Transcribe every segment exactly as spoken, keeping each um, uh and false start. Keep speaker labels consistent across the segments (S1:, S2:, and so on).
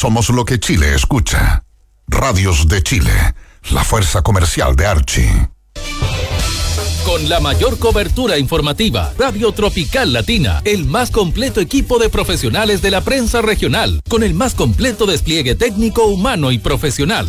S1: Somos lo que Chile escucha. Radios de Chile, la fuerza comercial de Archie.
S2: Con la mayor cobertura informativa, Radio Tropical Latina, el más completo equipo de profesionales de la prensa regional, con el más completo despliegue técnico, humano y profesional.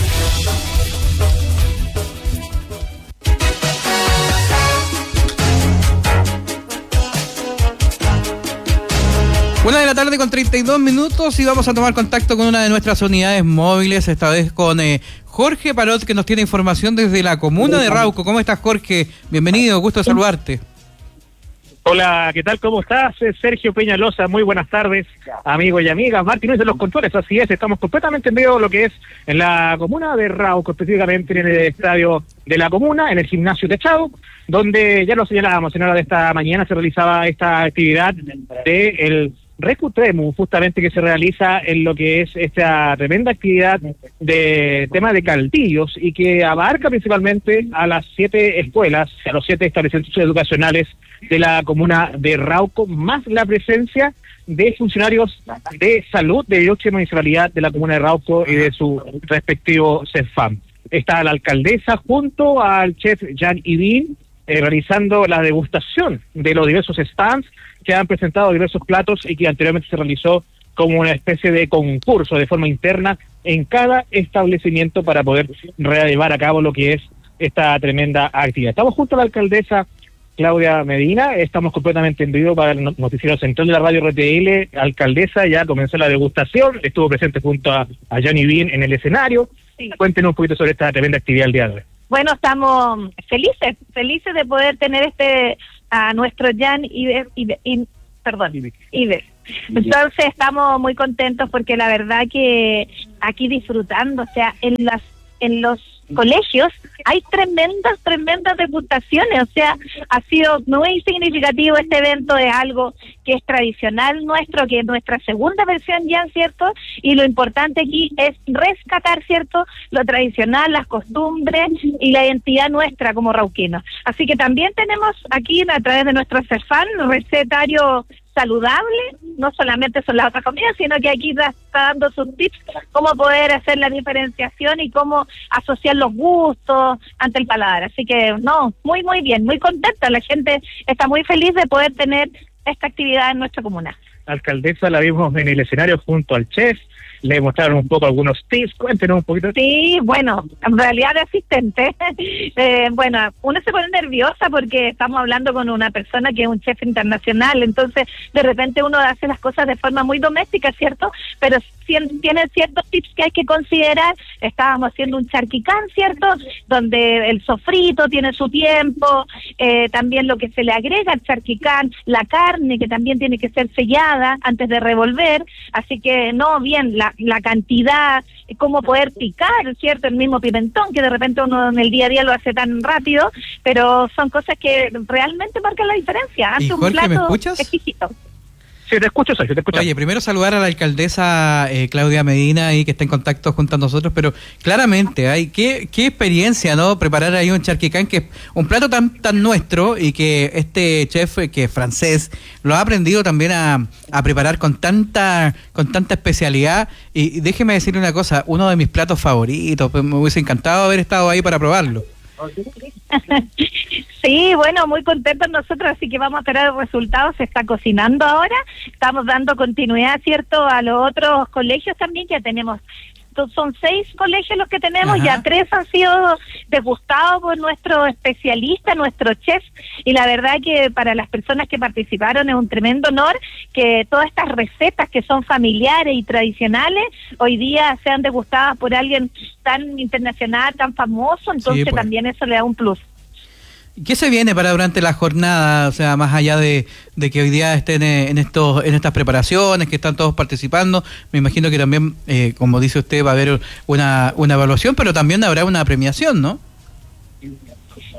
S3: Una de la tarde con treinta y dos minutos y vamos a tomar contacto con una de nuestras unidades móviles, esta vez con eh, Jorge Parot, que nos tiene información desde la comuna de Rauco. ¿Cómo estás, Jorge? Bienvenido, gusto de saludarte.
S4: Hola, ¿qué tal? ¿Cómo estás? Sergio Peñalosa, muy buenas tardes, amigos y amigas. Martín Núñez de los controles, así es, estamos completamente en medio de lo que es en la comuna de Rauco, específicamente en el estadio de la comuna, en el gimnasio techado, donde ya lo señalábamos en hora de esta mañana, se realizaba esta actividad de el Recutremu, justamente que se realiza en lo que es esta tremenda actividad de tema de caldillos y que abarca principalmente a las siete escuelas, a los siete establecimientos educacionales de la comuna de Rauco, más la presencia de funcionarios de salud de ocho municipalidades de la comuna de Rauco y de su respectivo CEFAM. Está la alcaldesa junto al chef Jan Ibin, eh, realizando la degustación de los diversos stands que han presentado diversos platos y que anteriormente se realizó como una especie de concurso de forma interna en cada establecimiento para poder llevar a cabo lo que es esta tremenda actividad. Estamos junto a la alcaldesa Claudia Medina, estamos completamente en vivo para el noticiero central de la radio R T L. Alcaldesa, ya comenzó la degustación, estuvo presente junto a, a Johnny Bean en el escenario. Sí. Cuéntenos un poquito sobre esta tremenda actividad del día de hoy.
S5: Bueno, estamos felices, felices de poder tener este a nuestro Jan Iber, Iber, Iber perdón, Iber. Entonces estamos muy contentos porque la verdad que aquí disfrutando, o sea, en las en los colegios hay tremendas, tremendas degustaciones, o sea, ha sido muy significativo este evento, es algo que es tradicional nuestro, que es nuestra segunda versión ya, ¿cierto? Y lo importante aquí es rescatar, ¿cierto?, lo tradicional, las costumbres y la identidad nuestra como rauquinos. Así que también tenemos aquí, a través de nuestro CEFAM, recetario saludable, no solamente son las otras comidas, sino que aquí está dando sus tips cómo poder hacer la diferenciación y cómo asociar los gustos ante el paladar. Así que, no, muy, muy bien, muy contenta. La gente está muy feliz de poder tener esta actividad en nuestra comuna.
S4: Alcaldesa, la vimos en el escenario junto al chef, le mostraron un poco algunos tips, cuéntenos un poquito.
S5: Sí, bueno, en realidad de asistente, eh, bueno, uno se pone nerviosa porque estamos hablando con una persona que es un chef internacional, entonces de repente uno hace las cosas de forma muy doméstica, ¿cierto? Pero tiene ciertos tips que hay que considerar. Estábamos haciendo un charquicán, ¿cierto?, donde el sofrito tiene su tiempo, eh, también lo que se le agrega al charquicán, la carne que también tiene que ser sellada antes de revolver, así que no, bien, la la cantidad, cómo poder picar, ¿cierto? El mismo pimentón, que de repente uno en el día a día lo hace tan rápido, pero son cosas que realmente marcan la diferencia. Hace un plato
S3: ¿me escuchas?
S5: exquisito.
S4: Sí, te escucho, Sergio, te escucho.
S3: Oye, primero saludar a la alcaldesa eh, Claudia Medina, ahí que está en contacto junto a nosotros, pero claramente, hay qué, qué experiencia, ¿no? Preparar ahí un charquicán, que es un plato tan tan nuestro y que este chef, que es francés, lo ha aprendido también a, a preparar con tanta con tanta especialidad. Y, y déjeme decirle una cosa, uno de mis platos favoritos, pues me hubiese encantado haber estado ahí para probarlo.
S5: Sí, bueno, muy contentos nosotros, así que vamos a esperar el resultado. Se está cocinando ahora, estamos dando continuidad, ¿cierto?, a los otros colegios también. Ya tenemos, son seis colegios los que tenemos. Ajá. Ya tres han sido degustados por nuestro especialista, nuestro chef, y la verdad que para las personas que participaron es un tremendo honor que todas estas recetas que son familiares y tradicionales hoy día sean degustadas por alguien tan internacional, tan famoso, entonces sí, pues, también eso le da un plus.
S3: ¿Qué se viene para durante la jornada? O sea, más allá de, de que hoy día estén en estos en estas preparaciones, que están todos participando, me imagino que también, eh, como dice usted, va a haber una, una evaluación, pero también habrá una premiación, ¿no?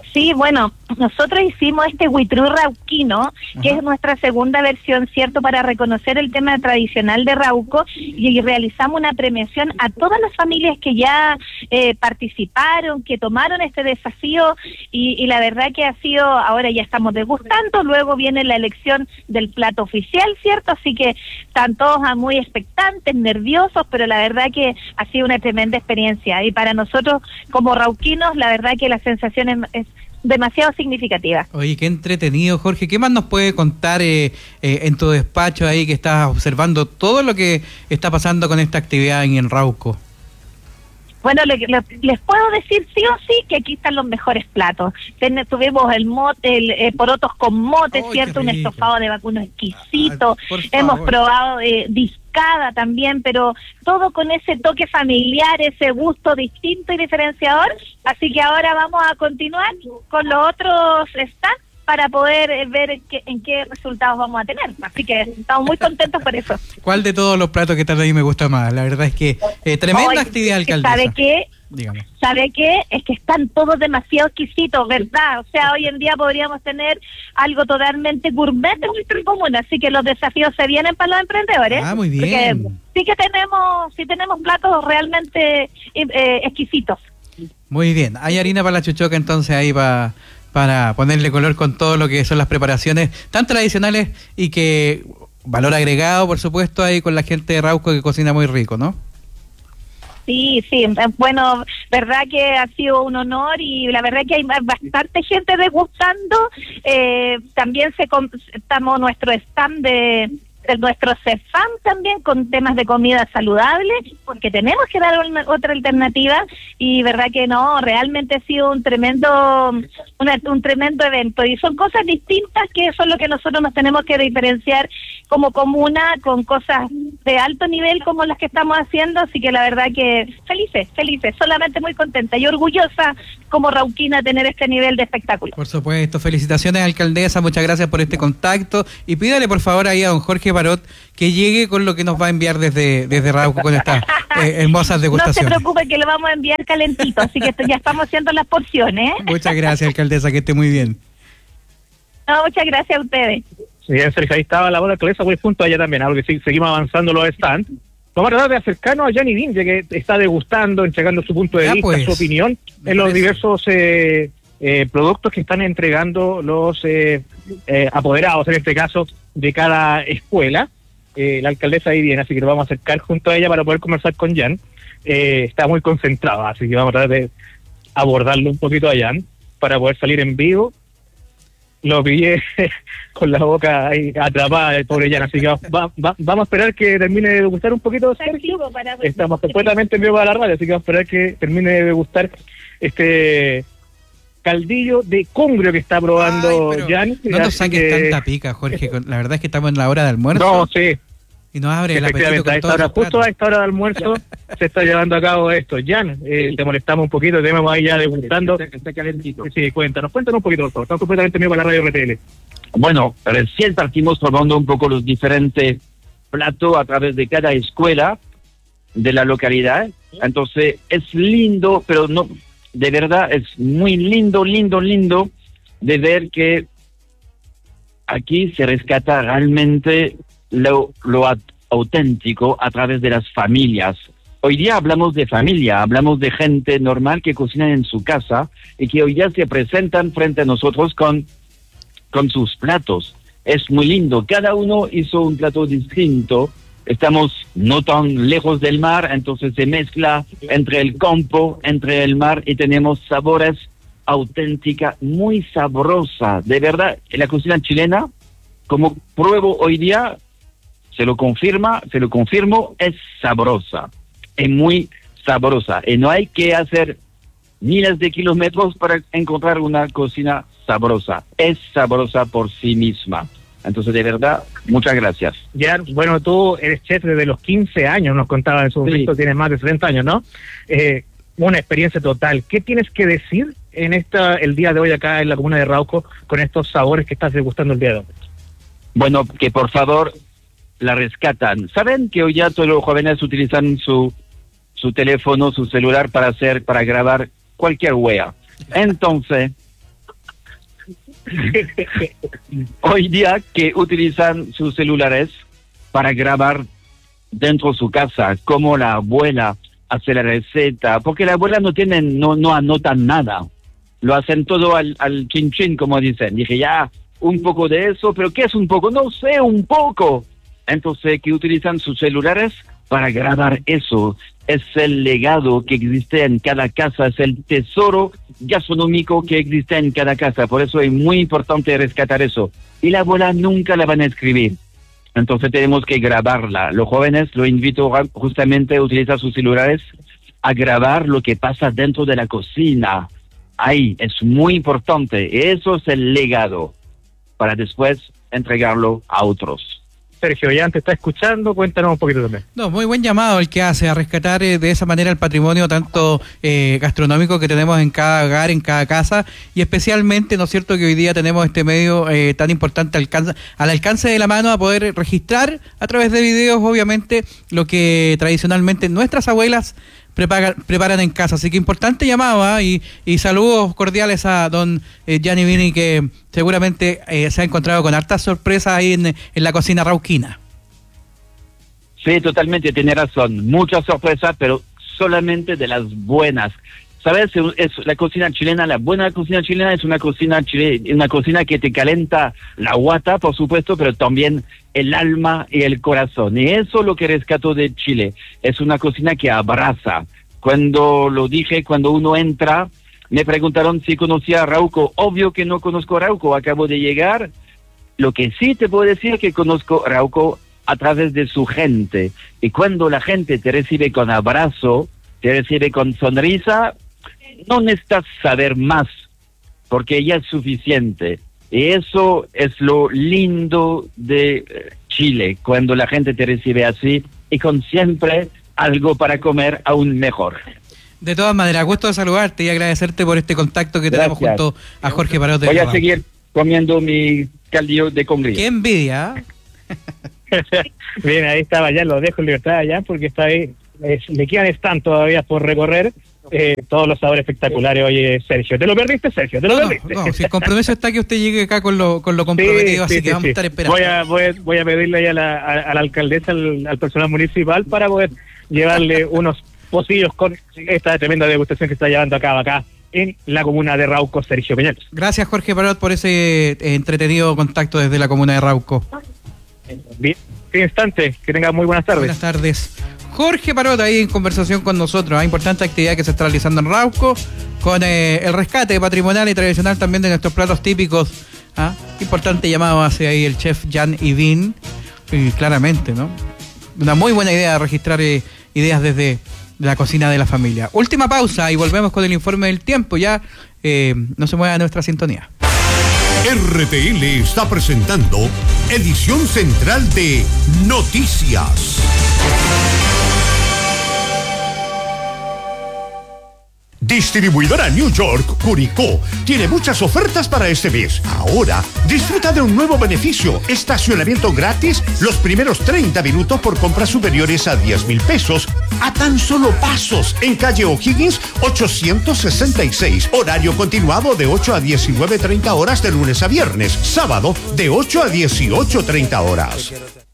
S5: Sí, bueno, nosotros hicimos este Huitrú Rauquino, que Ajá. es nuestra segunda versión, ¿cierto?, para reconocer el tema tradicional de Rauco, y realizamos una premiación a todas las familias que ya eh, participaron, que tomaron este desafío, y, y la verdad que ha sido, ahora ya estamos degustando, luego viene la elección del plato oficial, ¿cierto? Así que están todos muy expectantes, nerviosos, pero la verdad que ha sido una tremenda experiencia, y para nosotros como rauquinos, la verdad que la sensación es, es demasiado significativa.
S3: Oye, qué entretenido, Jorge. ¿Qué más nos puede contar eh, eh, en tu despacho ahí que estás observando todo lo que está pasando con esta actividad en Rauco?
S5: Bueno, le, le, les puedo decir sí o sí que aquí están los mejores platos. Ten, tuvimos el mote, el eh, porotos con mote, oh, ¿cierto? Un estofado de vacuno exquisito. Ah, hemos probado eh, discada también, pero todo con ese toque familiar, ese gusto distinto y diferenciador. Así que ahora vamos a continuar con los otros stands para poder eh, ver en qué, en qué resultados vamos a tener. Así que estamos muy contentos por eso.
S3: ¿Cuál de todos los platos que están ahí me gusta más? La verdad es que eh, tremenda Hoy, actividad, alcaldesa.
S5: ¿Sabe qué?
S3: Dígame.
S5: ¿Sabe qué? Es que están todos demasiado exquisitos, ¿verdad? O sea, hoy en día podríamos tener algo totalmente gourmet en nuestra comuna, así que los desafíos se vienen para los emprendedores.
S3: Ah, muy bien.
S5: Porque sí que tenemos, sí tenemos platos realmente eh, exquisitos.
S3: Muy bien. Hay harina para la chuchoca entonces ahí para... para ponerle color con todo lo que son las preparaciones tan tradicionales y que valor agregado, por supuesto, ahí con la gente de Rauco que cocina muy rico, ¿no?
S5: Sí, sí, bueno, verdad que ha sido un honor y la verdad que hay bastante gente degustando. Eh, también se estamos nuestro stand de... de nuestro CEFAM también con temas de comida saludable, porque tenemos que dar una, otra alternativa, y verdad que no, realmente ha sido un tremendo una, un tremendo evento, y son cosas distintas que eso es lo que nosotros nos tenemos que diferenciar como comuna, con cosas de alto nivel como las que estamos haciendo, así que la verdad que felices, felices, solamente muy contenta y orgullosa como rauquina tener este nivel de espectáculo.
S3: Por supuesto, felicitaciones, alcaldesa, muchas gracias por este contacto, y pídale por favor ahí a don Jorge Barot que llegue con lo que nos va a enviar desde, desde Rauco con estas eh, hermosas degustaciones.
S5: No se preocupe que lo vamos a enviar calentito, así que ya estamos haciendo las porciones.
S3: Muchas gracias, alcaldesa, que esté muy bien.
S5: No, muchas gracias a ustedes.
S4: Bien, Sergio, ahí estaba la voz de la alcaldesa, voy junto a ella también, algo que seguimos avanzando los stands. Vamos a tratar de acercarnos a Gianni Vince, que está degustando, entregando su punto de ya, vista, pues, su opinión en los diversos eh, eh, productos que están entregando los eh, eh, apoderados, en este caso, de cada escuela. Eh, la alcaldesa ahí viene, así que nos vamos a acercar junto a ella para poder conversar con Jan. Eh, está muy concentrada, así que vamos a tratar de abordarlo un poquito a Jan para poder salir en vivo. Lo pillé con la boca ahí atrapada el pobre Jan, así que va, va, vamos a esperar que termine de degustar un poquito. Sergio. Estamos completamente en vivo para la radio, así que vamos a esperar que termine de degustar este caldillo de congrio que está probando Jan.
S3: No nos saques que... tanta pica, Jorge, la verdad es que estamos en la hora de almuerzo.
S4: No, sí.
S3: Y nos abre el apetito con
S4: a esta hora, justo a esta hora de almuerzo se está llevando a cabo esto. Jan, eh, te molestamos un poquito, tenemos ahí ya degustando. Está calentito. Sí, cuéntanos, cuéntanos un poquito, por favor. Estamos completamente mío para la radio R T L.
S6: Bueno, recién partimos probando un poco los diferentes platos a través de cada escuela de la localidad. Entonces, es lindo, pero no, de verdad, es muy lindo, lindo, lindo de ver que aquí se rescata realmente Lo, lo auténtico a través de las familias. Hoy día hablamos de familia, hablamos de gente normal que cocina en su casa y que hoy día se presentan frente a nosotros con, con sus platos. Es muy lindo, cada uno hizo un plato distinto, estamos no tan lejos del mar, entonces se mezcla entre el campo, entre el mar, y tenemos sabores auténticas, muy sabrosa. De verdad, la cocina chilena, como pruebo hoy día, se lo confirma, se lo confirmo, es sabrosa, es muy sabrosa, y no hay que hacer miles de kilómetros para encontrar una cocina sabrosa, es sabrosa por sí misma. Entonces, de verdad, muchas gracias.
S4: Ya, bueno, tú eres chef desde los quince años, nos contaba en su momento, sí. Tienes más de setenta años, ¿no? Eh, una experiencia total. ¿Qué tienes que decir en esta el día de hoy acá en la comuna de Rauco con estos sabores que estás degustando el día de hoy?
S6: Bueno, que por favor la rescatan. Saben que hoy ya todos los jóvenes utilizan su su teléfono, su celular para hacer, para grabar cualquier wea. Entonces, Hoy día que utilizan sus celulares para grabar dentro de su casa, como la abuela hace la receta, porque la abuela no tienen, no, no anotan nada, lo hacen todo al, al chin chin, como dicen. Dije, ya, un poco de eso, pero ¿qué es un poco? No sé, un poco. Entonces, que utilizan sus celulares para grabar eso. Es el legado que existe en cada casa, es el tesoro gastronómico que existe en cada casa. Por eso es muy importante rescatar eso. Y la abuela nunca la van a escribir. Entonces tenemos que grabarla. Los jóvenes, lo invito justamente a utilizar sus celulares a grabar lo que pasa dentro de la cocina. Ahí, es muy importante. Eso es el legado para después entregarlo a otros.
S4: Sergio, ya te está escuchando, cuéntanos un poquito también.
S3: No, muy buen llamado el que hace a rescatar eh, de esa manera el patrimonio tanto eh, gastronómico que tenemos en cada hogar, en cada casa, y especialmente, ¿no es cierto?, que hoy día tenemos este medio eh, tan importante alcanza, al alcance de la mano a poder registrar a través de videos, obviamente, lo que tradicionalmente nuestras abuelas Prepara, preparan en casa. Así que importante llamada, ¿eh? y, y saludos cordiales a don eh, Gianni Vini, que seguramente eh, se ha encontrado con hartas sorpresas ahí en, en la cocina rauquina.
S6: Sí, totalmente, tiene razón. Muchas sorpresas, pero solamente de las buenas. ¿Sabes? Es la cocina chilena, la buena cocina chilena es una cocina chile, una cocina que te calenta la guata, por supuesto, pero también el alma y el corazón. Y eso es lo que rescato de Chile. Es una cocina que abraza. Cuando lo dije, cuando uno entra, me preguntaron si conocía a Arauco. Obvio que no conozco a Arauco, acabo de llegar. Lo que sí te puedo decir es que conozco a Arauco a través de su gente. Y cuando la gente te recibe con abrazo, te recibe con sonrisa, no necesitas saber más, porque ya es suficiente. Y eso es lo lindo de Chile, cuando la gente te recibe así y con siempre algo para comer aún mejor.
S3: De todas maneras, gusto de saludarte y agradecerte por este contacto que tenemos junto a Jorge Parot.
S6: Voy a seguir comiendo mi caldillo de congrio.
S3: ¡Qué envidia!
S4: Bien, ahí estaba, ya lo dejo en libertad allá, porque está ahí, eh, le quedan stands todavía por recorrer. Eh, todos los sabores espectaculares. Oye, Sergio, ¿te lo perdiste, Sergio? ¿Te lo
S3: no,
S4: perdiste?
S3: No, no, si el compromiso está que usted llegue acá con lo, con lo comprometido,
S4: sí,
S3: así
S4: sí,
S3: que
S4: sí,
S3: vamos
S4: sí.
S3: a estar esperando.
S4: Voy a, voy, voy a pedirle ahí a la, a, a la alcaldesa, al, al personal municipal, para poder llevarle unos pocillos con esta tremenda degustación que está llevando a cabo acá en la comuna de Rauco, Sergio Peñalos.
S3: Gracias, Jorge Parot, por ese eh, entretenido contacto desde la comuna de Rauco.
S4: Bien, en instante, que tenga muy buenas tardes.
S3: Buenas tardes. Jorge Parot ahí en conversación con nosotros. ¿eh? Importante actividad que se está realizando en Rauco con eh, el rescate patrimonial y tradicional también de nuestros platos típicos. ¿eh? Importante llamado hace ahí el chef Jan Ivin. Y claramente, ¿no? Una muy buena idea registrar eh, ideas desde la cocina de la familia. Última pausa y volvemos con el informe del tiempo. Ya eh, no se mueva nuestra sintonía.
S7: R T L está presentando edición central de Noticias. Distribuidora New York, Curicó, tiene muchas ofertas para este mes. Ahora, disfruta de un nuevo beneficio, estacionamiento gratis los primeros treinta minutos por compras superiores a diez mil pesos, a tan solo pasos, en calle O'Higgins ochocientos sesenta y seis, horario continuado de ocho a diecinueve treinta horas de lunes a viernes, sábado de ocho a dieciocho treinta horas.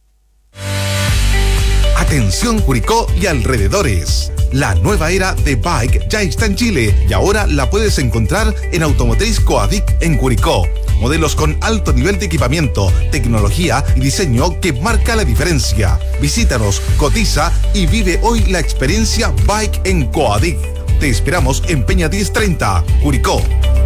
S8: Atención Curicó y alrededores. La nueva era de Bike ya está en Chile y ahora la puedes encontrar en Automotriz Coadic en Curicó. Modelos con alto nivel de equipamiento, tecnología y diseño que marca la diferencia. Visítanos, cotiza y vive hoy la experiencia Bike en Coadic. Te esperamos en Peña diez treinta, Curicó.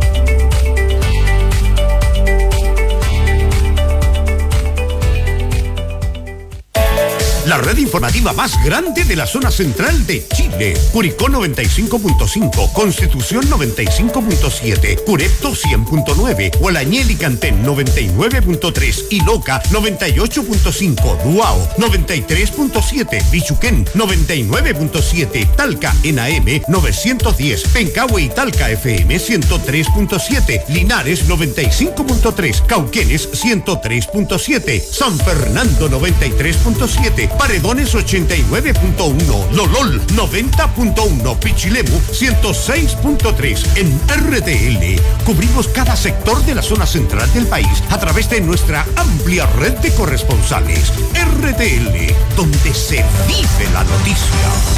S7: La red informativa más grande de la zona central de Chile. Curicó noventa y cinco punto cinco, Constitución noventa y cinco punto siete, Curepto cien punto nueve, Gualañel y Cantén noventa y nueve punto tres, Iloca noventa y ocho punto cinco, Duao noventa y tres punto siete, Bichuquén noventa y nueve punto siete, Talca en A M novecientos diez, Pencahue y Talca F M ciento tres punto siete, Linares noventa y cinco punto tres, Cauquenes ciento tres punto siete, San Fernando noventa y tres punto siete, Paredones ochenta y nueve punto uno, Lolol noventa punto uno, Pichilemu ciento seis punto tres. En R T L cubrimos cada sector de la zona central del país a través de nuestra amplia red de corresponsales. R T L, donde se vive la noticia.